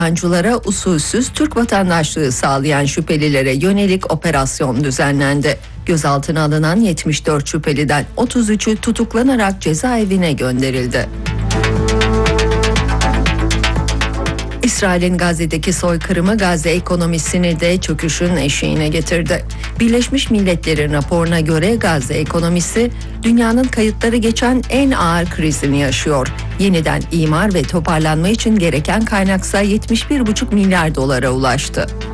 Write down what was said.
Yabancılara usulsüz Türk vatandaşlığı sağlayan şüphelilere yönelik operasyon düzenlendi. Gözaltına alınan 74 şüpheliden 33'ü tutuklanarak cezaevine gönderildi. İsrail'in Gazze'deki soykırımı Gazze ekonomisini de çöküşün eşiğine getirdi. Birleşmiş Milletler'in raporuna göre Gazze ekonomisi dünyanın kayıtları geçen en ağır krizini yaşıyor. Yeniden imar ve toparlanma için gereken kaynaksa 71,5 milyar dolara ulaştı.